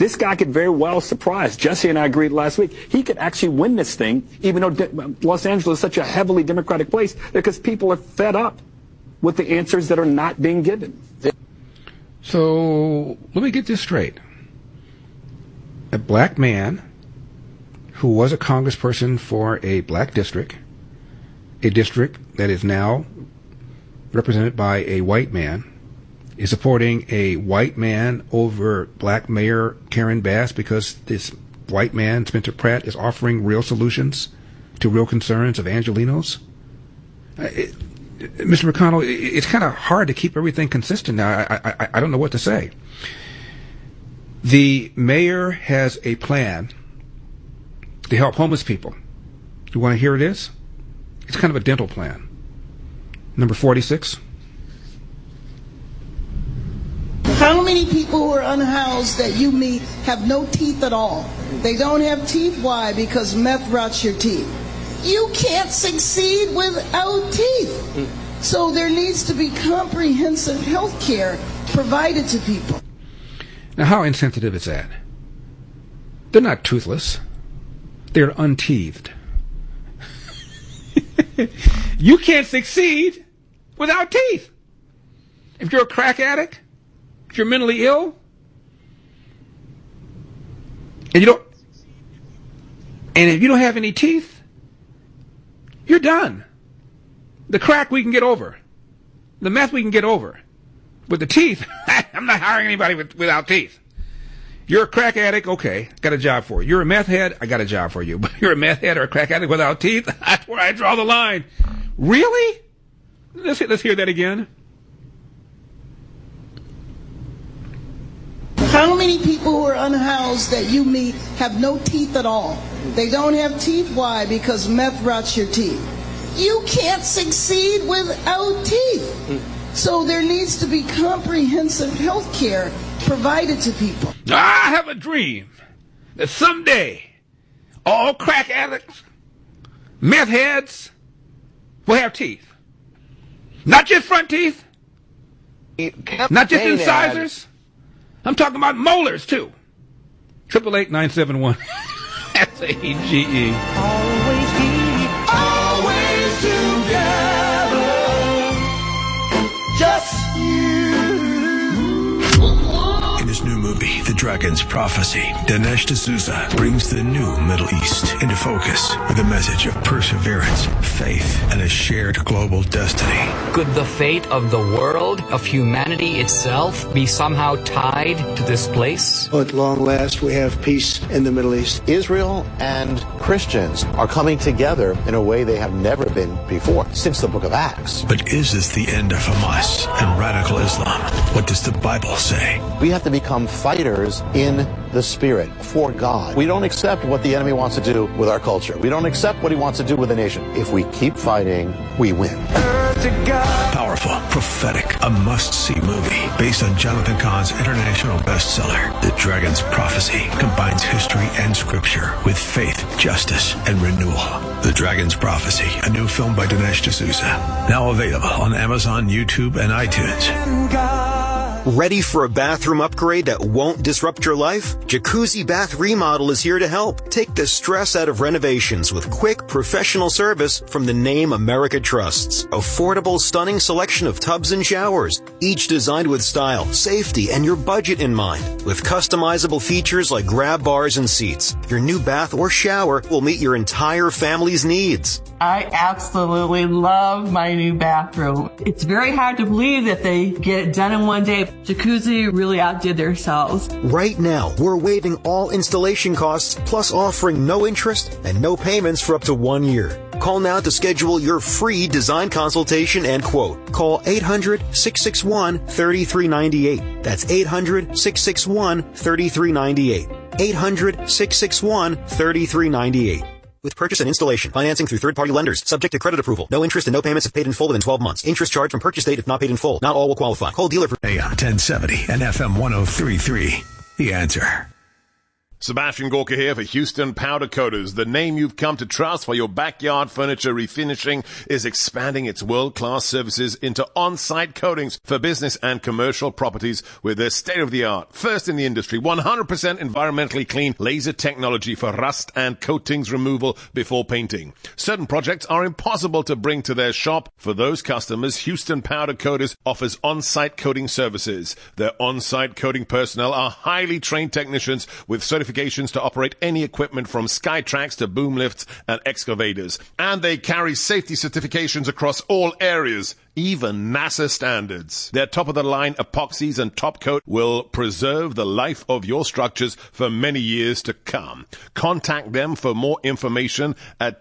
This guy could very well surprise. Jesse and I agreed last week. He could actually win this thing, even though Los Angeles is such a heavily Democratic place, because people are fed up with the answers that are not being given. So let me get this straight. A black man who was a congressperson for a black district, a district that is now represented by a white man, is supporting a white man over black Mayor Karen Bass because this white man, Spencer Pratt, is offering real solutions to real concerns of Angelenos. Mr. McConnell, it's kind of hard to keep everything consistent now. I don't know what to say. The mayor has a plan to help homeless people. You want to hear it is? It's kind of a dental plan. Number 46. How many people who are unhoused that you meet have no teeth at all? They don't have teeth. Why? Because meth rots your teeth. You can't succeed without teeth. So there needs to be comprehensive health care provided to people. Now, how insensitive is that? They're not toothless. They're unteethed. You can't succeed without teeth. If you're a crack addict, if you're mentally ill, and if you don't have any teeth, you're done. The crack we can get over. The meth we can get over. With the teeth, I'm not hiring anybody without teeth. You're a crack addict, okay, got a job for you. You're a meth head, I got a job for you. But you're a meth head or a crack addict without teeth, that's where I draw the line. Really? Let's hear that again. How many people who are unhoused that you meet have no teeth at all? They don't have teeth. Why? Because meth rots your teeth. You can't succeed without teeth. So there needs to be comprehensive health care provided to people. I have a dream that someday all crack addicts, meth heads will have teeth. Not just front teeth, not just incisors. I'm talking about molars, too. 888-971. SAGE. Always together. Just you. In his new movie, The Dragon's Prophecy, Dinesh D'Souza brings the new Middle East into focus with a message of perseverance, faith, and a shared global destiny. Could the fate of the world, of humanity itself, be somehow tied to this place? At long last, we have peace in the Middle East. Israel and Christians are coming together in a way they have never been before, since the book of Acts. But is this the end of Hamas and radical Islam? What does the Bible say? We have to become fighters in the spirit for God. We don't accept what the enemy wants to do with our culture. We don't accept what he wants to do with the nation. If we keep fighting, we win. Powerful, prophetic, a must-see movie based on Jonathan Cahn's international bestseller. The Dragon's Prophecy combines history and scripture with faith, justice, and renewal. The Dragon's Prophecy, a new film by Dinesh D'Souza. Now available on Amazon, YouTube, and iTunes. Ready for a bathroom upgrade that won't disrupt your life? Jacuzzi Bath Remodel is here to help. Take the stress out of renovations with quick, professional service from the name America trusts. Affordable, stunning selection of tubs and showers, each designed with style, safety, and your budget in mind. With customizable features like grab bars and seats, your new bath or shower will meet your entire family's needs. I absolutely love my new bathroom. It's very hard to believe that they get it done in one day. Jacuzzi really outdid themselves. Right now, we're waiving all installation costs, plus offering no interest and no payments for up to 1 year. Call now to schedule your free design consultation and quote. Call 800-661-3398. That's 800-661-3398. 800-661-3398. With purchase and installation, financing through third-party lenders, subject to credit approval. No interest and no payments if paid in full within 12 months. Interest charged from purchase date if not paid in full. Not all will qualify. Call dealer for AM 1070 and FM 103.3. The Answer. Sebastian Gorka here for Houston Powder Coaters. The name you've come to trust for your backyard furniture refinishing is expanding its world-class services into on-site coatings for business and commercial properties with their state-of-the-art, first in the industry, 100% environmentally clean laser technology for rust and coatings removal before painting. Certain projects are impossible to bring to their shop. For those customers, Houston Powder Coaters offers on-site coating services. Their on-site coating personnel are highly trained technicians with certifications to operate any equipment from Skytrax to boom lifts and excavators. And they carry safety certifications across all areas, even NASA standards. Their top-of-the-line epoxies and top coat will preserve the life of your structures for many years to come. Contact them for more information at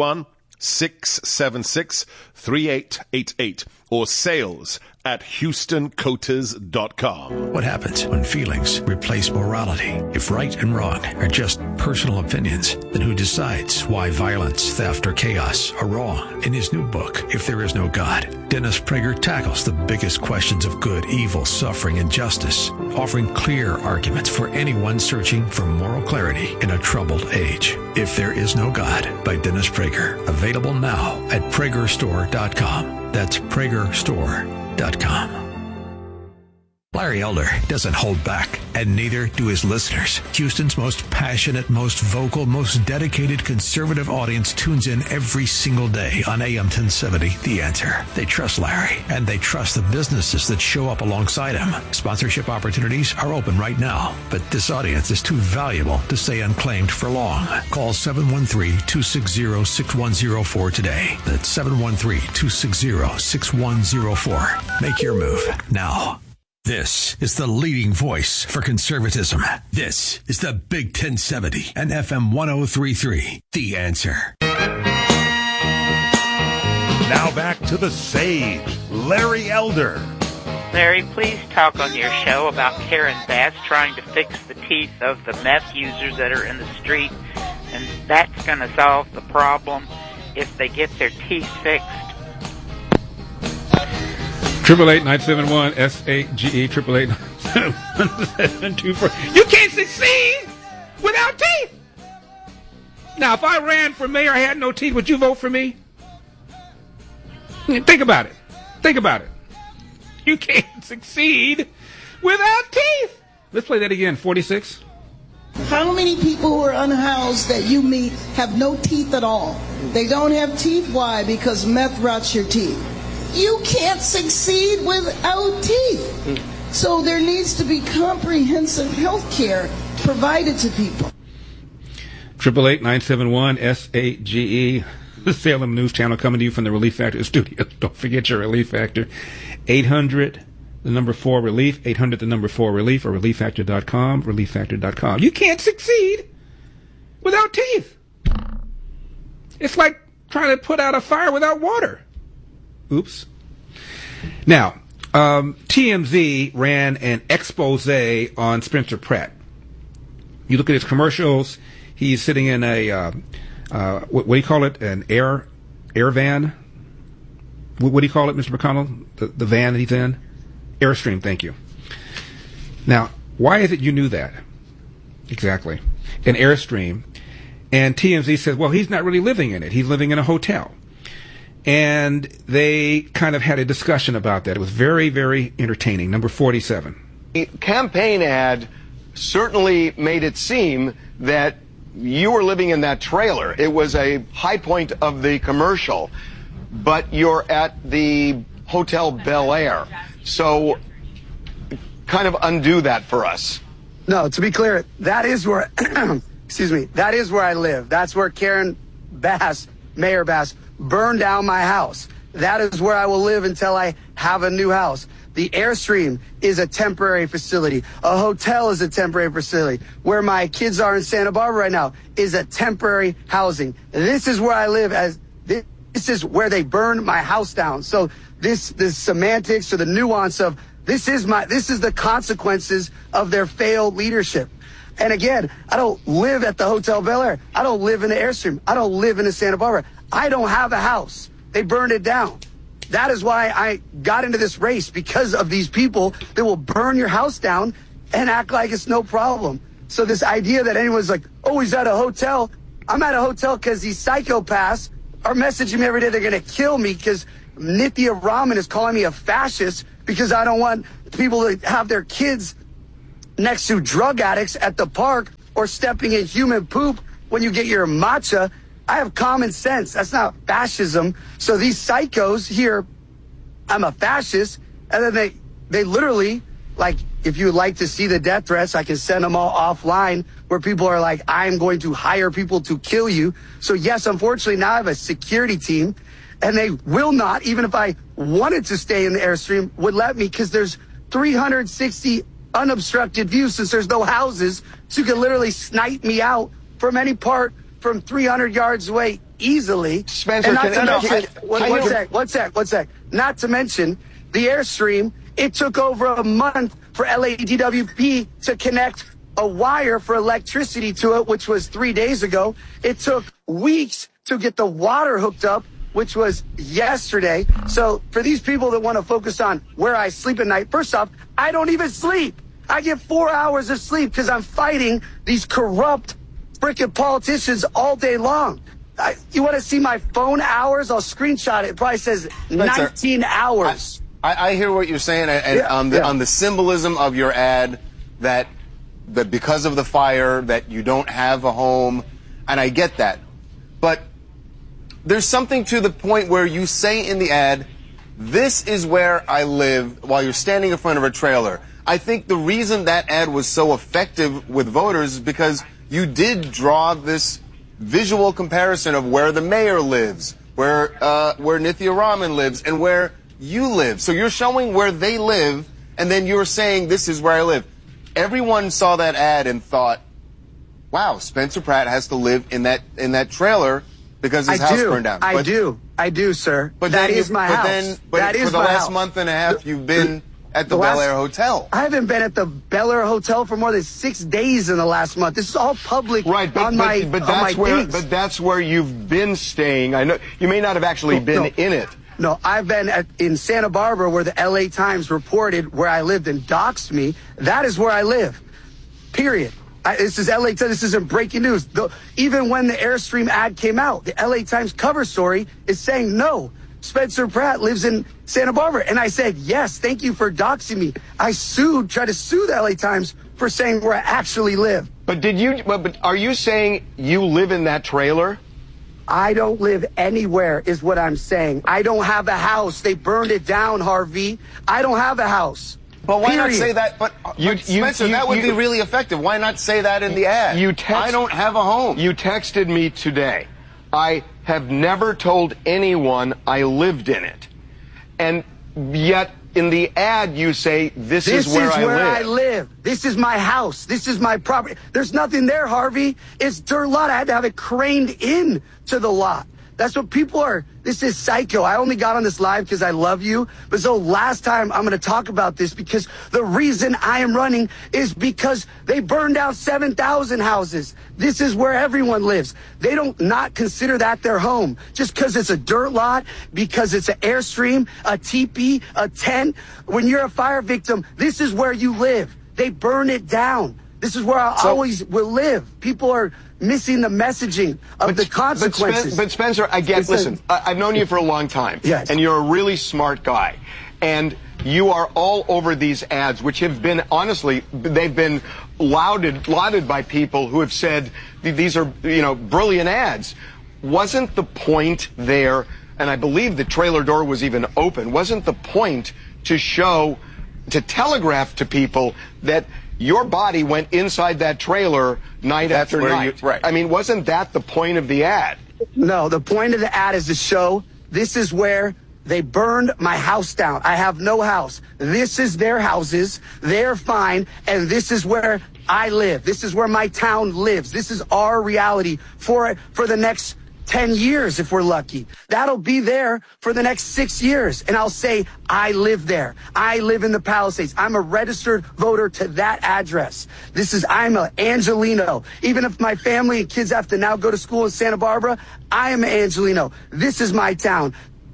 281-676-3888 or sales at HoustonCoaters.com. What happens when feelings replace morality? If right and wrong are just personal opinions, then who decides why violence, theft, or chaos are wrong? In his new book, If There Is No God, Dennis Prager tackles the biggest questions of good, evil, suffering, and justice, offering clear arguments for anyone searching for moral clarity in a troubled age. If There Is No God by Dennis Prager. Available now at PragerStore.com. That's PragerStore.com. Larry Elder doesn't hold back, and neither do his listeners. Houston's most passionate, most vocal, most dedicated conservative audience tunes in every single day on AM 1070, The Answer. They trust Larry, and they trust the businesses that show up alongside him. Sponsorship opportunities are open right now, but this audience is too valuable to stay unclaimed for long. Call 713-260-6104 today. That's 713-260-6104. Make your move now. This is the leading voice for conservatism. This is the Big 1070 and FM 1033. The Answer. Now back to the sage, Larry Elder. Larry, please talk on your show about Karen Bass trying to fix the teeth of the meth users that are in the street, and that's going to solve the problem if they get their teeth fixed. 888-971-SAGE, 888-971-724. You can't succeed without teeth. Now, if I ran for mayor, I had no teeth, would you vote for me? Think about it. Think about it. You can't succeed without teeth. Let's play that again. 46. How many people who are unhoused that you meet have no teeth at all? They don't have teeth. Why? Because meth rots your teeth. You can't succeed without teeth. So there needs to be comprehensive health care provided to people. 888-971-SAGE, the Salem News Channel, coming to you from the Relief Factor studios. Don't forget your Relief Factor. 800-4-RELIEF, 800-4-RELIEF, or ReliefFactor.com, ReliefFactor.com. You can't succeed without teeth. It's like trying to put out a fire without water. Oops. Now, TMZ ran an expose on Spencer Pratt. You look at his commercials. He's sitting in a what do you call it? An air van. What do you call it, Mr. McConnell? The van that he's in? Airstream. Thank you. Now, why is it you knew that? Exactly. An Airstream. And TMZ says, well, he's not really living in it. He's living in a hotel. And they kind of had a discussion about that. It was very, very entertaining. Number 47. The campaign ad certainly made it seem that you were living in that trailer. It was a high point of the commercial, but you're at the Hotel Bel Air. So kind of undo that for us. No, to be clear, that is where, excuse me, that is where I live. That's where Karen Bass, Mayor Bass, burned down my house. That is where I will live until I have a new house. The Airstream is a temporary facility. A hotel is a temporary facility. Where my kids are in Santa Barbara right now is a temporary housing. This is where I live. This is where they burned my house down. So this semantics or the nuance of this is the consequences of their failed leadership. And again, I don't live at the Hotel Bel Air. I don't live in the Airstream. I don't live in the Santa Barbara. I don't have a house. They burned it down. That is why I got into this race, because of these people that will burn your house down and act like it's no problem. So this idea that anyone's like, oh, he's at a hotel. I'm at a hotel because these psychopaths are messaging me every day. They're going to kill me because Nithya Raman is calling me a fascist because I don't want people to have their kids next to drug addicts at the park or stepping in human poop when you get your matcha. I have common sense. That's not fascism. So these psychos here, I'm a fascist, and then they literally, like, if you would like to see the death threats, I can send them all offline where people are like, I'm going to hire people to kill you. So yes, unfortunately, now I have a security team, and they will not, even if I wanted to stay in the Airstream, would let me because there's 360 unobstructed views since there's no houses. So you can literally snipe me out from any part from 300 yards away easily. Spencer, one sec. Not to mention the Airstream, it took over a month for LADWP to connect a wire for electricity to it, which was 3 days ago. It took weeks to get the water hooked up, which was yesterday. So for these people that want to focus on where I sleep at night, first off, I don't even sleep. I get 4 hours of sleep because I'm fighting these corrupt freaking politicians all day long. You want to see my phone hours? I'll screenshot it. It probably says 19 hours. I hear what you're saying, and on the symbolism of your ad, that because of the fire, that you don't have a home, and I get that. But there's something to the point where you say in the ad, this is where I live, while you're standing in front of a trailer. I think the reason that ad was so effective with voters is because you did draw this visual comparison of where the mayor lives, where Nithya Raman lives, and where you live. So you're showing where they live, and then you're saying, this is where I live. Everyone saw that ad and thought, wow, Spencer Pratt has to live in that trailer because his house burned down. I do, sir. But that is my house. But for the last month and a half, you've been at the Bel Air Hotel. I haven't been at the Bel Air Hotel for more than 6 days in the last month. This is all public on my things. But that's where you've been staying. I know you may not have actually been in it. No, I've been in Santa Barbara where the LA Times reported where I lived and doxed me. That is where I live. Period. This is LA Times. This isn't breaking news. Even when the Airstream ad came out, the LA Times cover story is saying, no, Spencer Pratt lives in Santa Barbara. And I said, yes, thank you for doxing me. I tried to sue the LA Times for saying where I actually live. But are you saying you live in that trailer? I don't live anywhere is what I'm saying. I don't have a house. They burned it down, Harvey. I don't have a house. But why not say that? But Spencer, that would be really effective. Why not say that in the ad? I don't have a home. You texted me today. I have never told anyone I lived in it. And yet in the ad you say, this is where I live. This is my house. This is my property. There's nothing there, Harvey. It's dirt lot. I had to have it craned in to the lot. That's what people are. This is psycho. I only got on this live because I love you. But so last time I'm going to talk about this because the reason I am running is because they burned down 7,000 houses. This is where everyone lives. They don't not consider that their home just because it's a dirt lot, because it's an Airstream, a teepee, a tent. When you're a fire victim, this is where you live. They burn it down. This is where I always will live. People are missing the messaging of the consequences. But Spencer, listen, I've known you for a long time. Yes. And you're a really smart guy. And you are all over these ads, which have been, honestly, they've been lauded by people who have said these are, brilliant ads. Wasn't the point there, and I believe the trailer door was even open, wasn't the point to telegraph to people that your body went inside that trailer night after night? Right. I mean, wasn't that the point of the ad? No, the point of the ad is to show this is where they burned my house down. I have no house. This is their houses. They're fine. And this is where I live. This is where my town lives. This is our reality for the next 10 years if we're lucky. That'll be there for the next 6 years. And I'll say, I live there. I live in the Palisades. I'm a registered voter to that address. I'm an Angelino. Even if my family and kids have to now go to school in Santa Barbara, I am an Angelino. This is my town.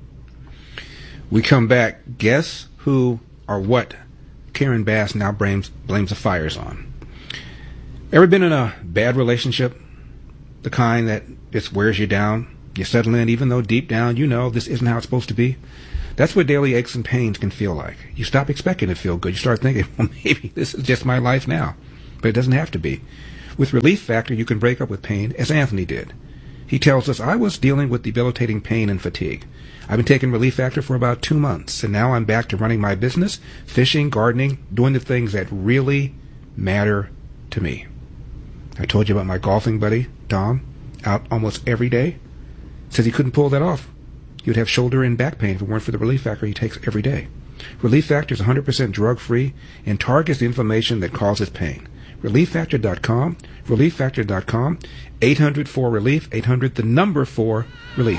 We come back. Guess who or what Karen Bass now blames the fires on? Ever been in a bad relationship? The kind that just wears you down? You settle in even though deep down you know this isn't how it's supposed to be? That's what daily aches and pains can feel like. You stop expecting it to feel good. You start thinking, well, maybe this is just my life now. But it doesn't have to be. With Relief Factor, you can break up with pain, as Anthony did. He tells us, I was dealing with debilitating pain and fatigue. I've been taking Relief Factor for about 2 months, and now I'm back to running my business, fishing, gardening, doing the things that really matter to me. I told you about my golfing buddy, Dom, out almost every day. Says he couldn't pull that off. He would have shoulder and back pain if it weren't for the Relief Factor he takes every day. Relief Factor is 100% drug-free and targets the inflammation that causes pain. ReliefFactor.com, ReliefFactor.com, 800-4-RELIEF, 800 the number 4 relief.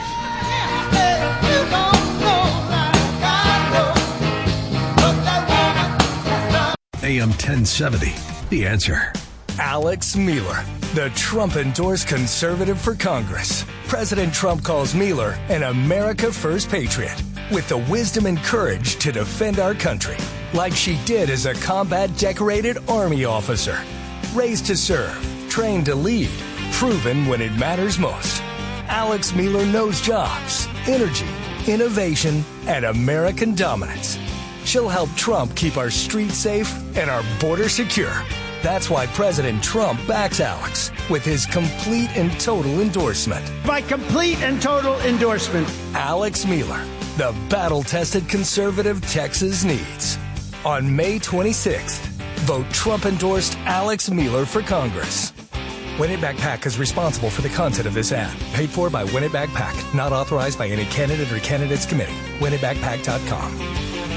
AM 1070, The Answer. Alex Mueller, the Trump-endorsed conservative for Congress. President Trump calls Mueller an America First patriot with the wisdom and courage to defend our country, like she did as a combat-decorated Army officer. Raised to serve, trained to lead, proven when it matters most. Alex Mueller knows jobs, energy, innovation, and American dominance. She'll help Trump keep our streets safe and our border secure. That's why President Trump backs Alex with his complete and total endorsement. My complete and total endorsement. Alex Mueller, the battle-tested conservative Texas needs. On May 26th, vote Trump-endorsed Alex Mueller for Congress. Win It Back PAC is responsible for the content of this ad. Paid for by Win It Back PAC. Not authorized by any candidate or candidates committee. WinItBackPAC.com.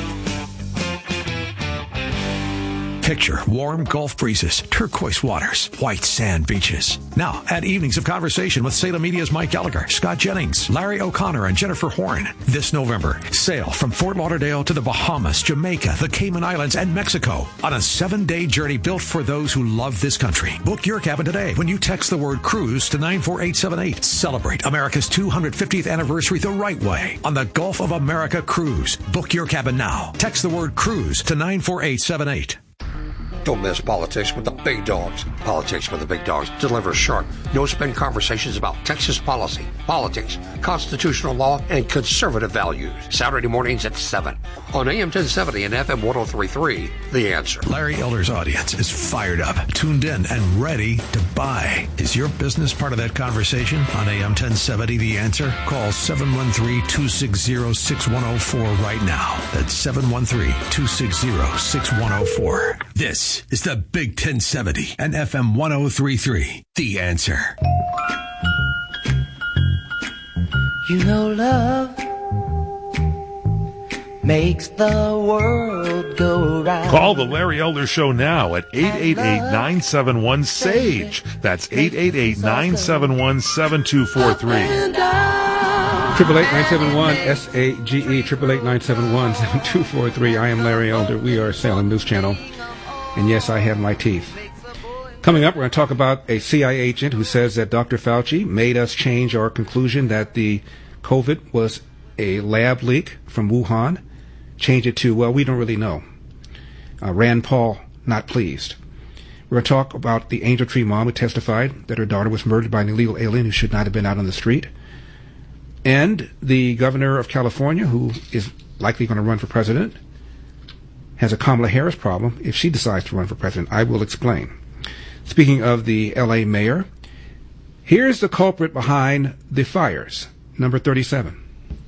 Picture warm Gulf breezes, turquoise waters, white sand beaches. Now, add evenings of conversation with Salem Media's Mike Gallagher, Scott Jennings, Larry O'Connor, and Jennifer Horn. This November, sail from Fort Lauderdale to the Bahamas, Jamaica, the Cayman Islands, and Mexico on a 7-day journey built for those who love this country. Book your cabin today when you text the word cruise to 94878. Celebrate America's 250th anniversary the right way on the Gulf of America Cruise. Book your cabin now. Text the word cruise to 94878. Don't miss Politics with the Big Dogs. Politics with the Big Dogs delivers sharp, no-spin conversations about Texas policy, politics, constitutional law, and conservative values. Saturday mornings at 7 on AM 1070 and FM 103.3, The Answer. Larry Elder's audience is fired up, tuned in, and ready to buy. Is your business part of that conversation on AM 1070, The Answer? Call 713-260-6104 right now. That's 713-260-6104. This is the Big 1070 and FM 103.3, The Answer. You know love makes the world go round. Call the Larry Elder Show now at 888-971-SAGE. That's 888-971-7243. 888-971-SAGE, 888-971-7243. I am Larry Elder. We are Salem News Channel. And yes, I have my teeth. Coming up, we're going to talk about a CIA agent who says that Dr. Fauci made us change our conclusion that the COVID was a lab leak from Wuhan. Change it to, well, we don't really know. Rand Paul, not pleased. We're going to talk about the Angel Tree mom who testified that her daughter was murdered by an illegal alien who should not have been out on the street. And the governor of California, who is likely going to run for president, has a Kamala Harris problem if she decides to run for president. I will explain. Speaking of the L.A. mayor, here's the culprit behind the fires, number 37.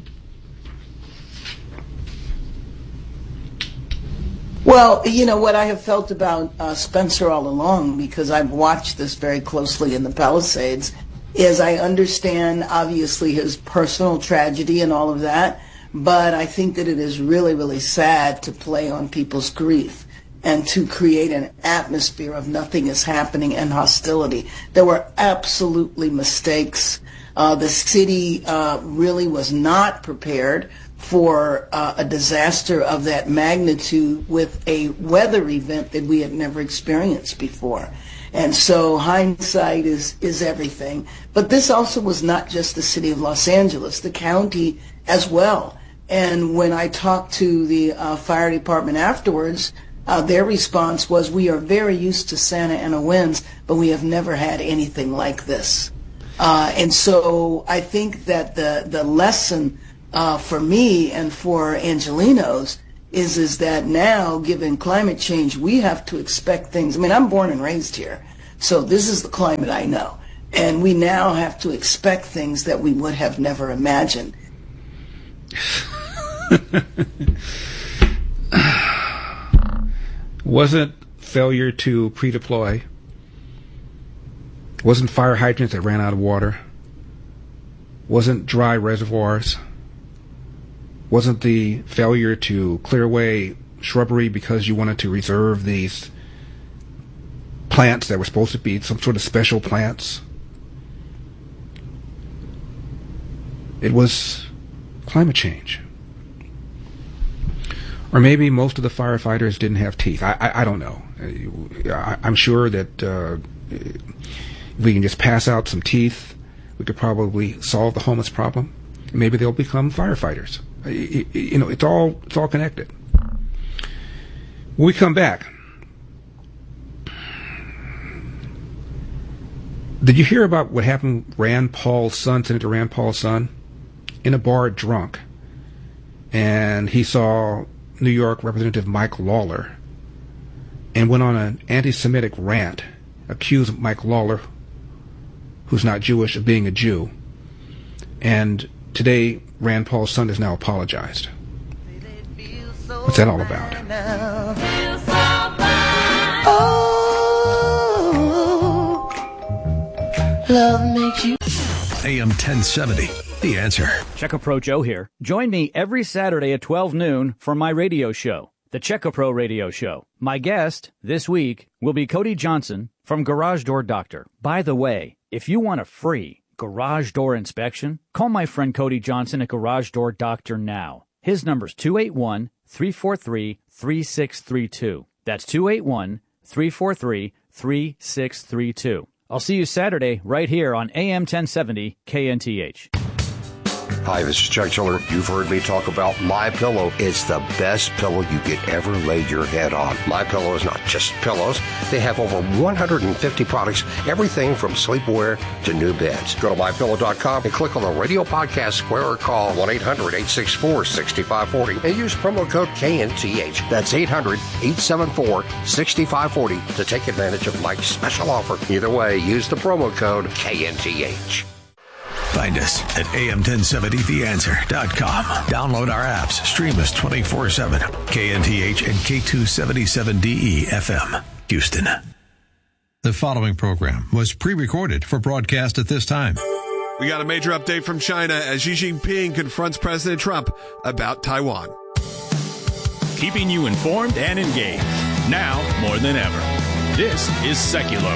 Well, you know what I have felt about Spencer all along, because I've watched this very closely in the Palisades, is I understand, obviously, his personal tragedy and all of that, but I think that it is really, really sad to play on people's grief and to create an atmosphere of nothing is happening and hostility. There were absolutely mistakes. The city really was not prepared for a disaster of that magnitude with a weather event that we had never experienced before. And so hindsight is everything. But this also was not just the city of Los Angeles, the county as well. And when I talked to the fire department afterwards, their response was, we are very used to Santa Ana winds, but we have never had anything like this. And so I think that the lesson for me and for Angelenos is that now, given climate change, we have to expect things. I mean, I'm born and raised here, so this is the climate I know. And we now have to expect things that we would have never imagined. Wasn't failure to pre-deploy, wasn't fire hydrants that ran out of water, wasn't dry reservoirs, wasn't the failure to clear away shrubbery because you wanted to reserve these plants that were supposed to be some sort of special plants. It was climate change. Or maybe most of the firefighters didn't have teeth. I don't know. I'm sure that if we can just pass out some teeth, we could probably solve the homeless problem. Maybe they'll become firefighters. You know, it's all connected. When we come back, did you hear about what happened with Rand Paul's son, Senator Rand Paul's son, in a bar drunk, and he saw New York Representative Mike Lawler and went on an anti-Semitic rant, accused Mike Lawler, who's not Jewish, of being a Jew. And today, Rand Paul's son has now apologized. What's that all about? Oh, love makes you. AM 1070, The Answer. Checkapro Joe here. Join me every Saturday at 12 noon for my radio show, the Checkapro Radio Show. My guest this week will be Cody Johnson from Garage Door Doctor. By the way, if you want a free garage door inspection, call my friend Cody Johnson at Garage Door Doctor now. His number's 281-343-3632. That's 281-343-3632. I'll see you Saturday right here on AM 1070 KNTH. Hi, this is Chuck Chiller. You've heard me talk about MyPillow. It's the best pillow you could ever lay your head on. MyPillow is not just pillows. They have over 150 products, everything from sleepwear to new beds. Go to MyPillow.com and click on the radio podcast square or call 1-800-864-6540 and use promo code KNTH. That's 800-874-6540 to take advantage of Mike's special offer. Either way, use the promo code KNTH. Find us at am1070theanswer.com. Download our apps. Stream us 24/7. KNTH and K277DE FM, Houston. The following program was pre-recorded for broadcast at this time. We got a major update from China as Xi Jinping confronts President Trump about Taiwan. Keeping you informed and engaged, now more than ever. This is Seculo.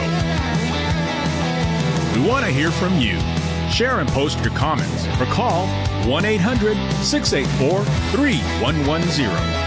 We want to hear from you. Share and post your comments or call 1-800-684-3110.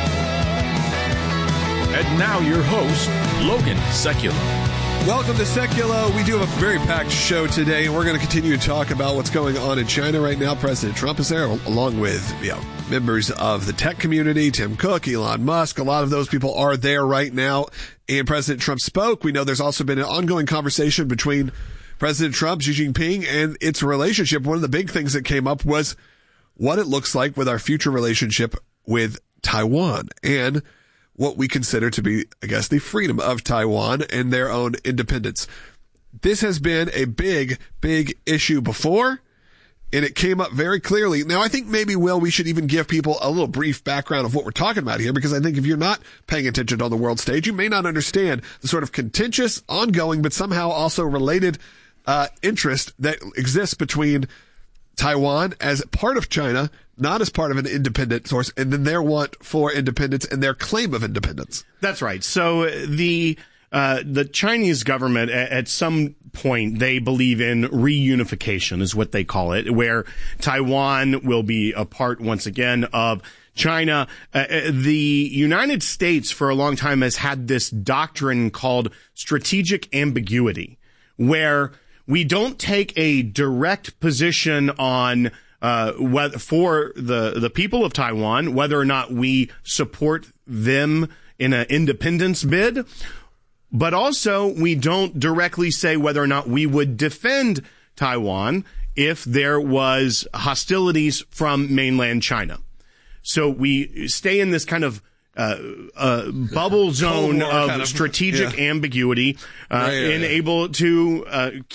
And now your host, Logan Seculo. Welcome to Seculo. We do have a very packed show today, and we're going to continue to talk about what's going on in China right now. President Trump is there, along with members of the tech community, Tim Cook, Elon Musk. A lot of those people are there right now, and President Trump spoke. We know there's also been an ongoing conversation between President Trump, Xi Jinping, and its relationship. One of the big things that came up was what it looks like with our future relationship with Taiwan and what we consider to be, I guess, the freedom of Taiwan and their own independence. This has been a big, big issue before, and it came up very clearly. Now, I think maybe, Will, we should even give people a little brief background of what we're talking about here, because I think if you're not paying attention on the world stage, you may not understand the sort of contentious, ongoing, but somehow also related interest that exists between Taiwan as part of China, not as part of an independent source, and then their want for independence and their claim of independence. That's right. So the Chinese government at some point, they believe in reunification is what they call it, where Taiwan will be a part once again of China. The United States for a long time has had this doctrine called strategic ambiguity, where we don't take a direct position on whether for the people of Taiwan, whether or not we support them in an independence bid. But also, we don't directly say whether or not we would defend Taiwan if there was hostilities from mainland China. So we stay in this kind of bubble zone of strategic ambiguity, and able to